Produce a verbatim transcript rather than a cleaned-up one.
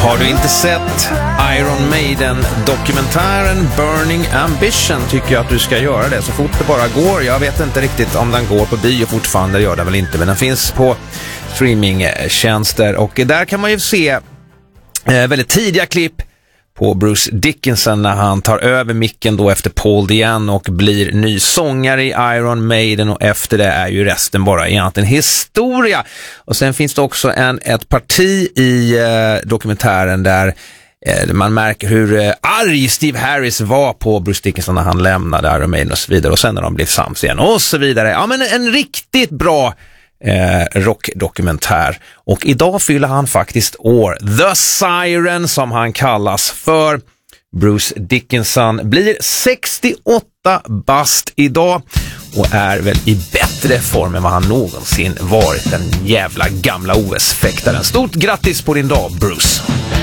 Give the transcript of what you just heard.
Har du inte sett Iron Maiden-dokumentären Burning Ambition tycker jag att du ska göra det så fort det bara går. Jag vet inte riktigt om den går på bio fortfarande, det gör den väl inte, men den finns på streamingtjänster och där kan man ju se eh, väldigt tidiga klipp på Bruce Dickinson när han tar över micken då efter Paul Diano och blir ny sångare i Iron Maiden, och efter det är ju resten bara egentligen historia. Och sen finns det också en, ett parti i eh, dokumentären där eh, man märker hur eh, arg Steve Harris var på Bruce Dickinson när han lämnade Iron Maiden och så vidare, och sen när de blev sams igen och så vidare. Ja, men en riktigt bra Eh, rockdokumentär, och idag fyller han faktiskt år. The Siren som han kallas för. Bruce Dickinson blir sextioåtta bast idag och är väl i bättre form än vad han någonsin varit, den jävla gamla O S-fäktaren. Stort grattis på din dag, Bruce.